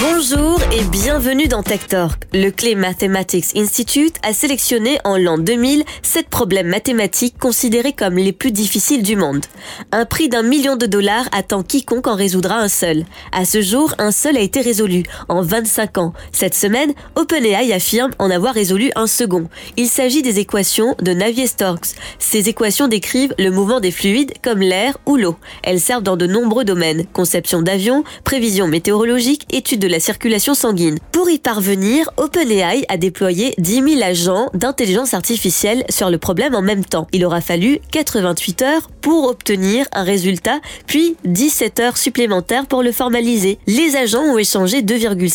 Bonjour et bienvenue dans Tech Talk. Le Clay Mathematics Institute a sélectionné en l'an 2000 7 problèmes mathématiques considérés comme les plus difficiles du monde. Un prix d'1 million de dollars attend quiconque en résoudra un seul. À ce jour, un seul a été résolu, en 25 ans. Cette semaine, OpenAI affirme en avoir résolu un second. Il s'agit des équations de Navier-Stokes. Ces équations décrivent le mouvement des fluides comme l'air ou l'eau. Elles servent dans de nombreux domaines, conception d'avions, prévision météorologique, étude de la circulation sanguine. Pour y parvenir, OpenAI a déployé 10 000 agents d'intelligence artificielle sur le problème en même temps. Il aura fallu 88 heures pour obtenir un résultat, puis 17 heures supplémentaires pour le formaliser. Les agents ont échangé 2,6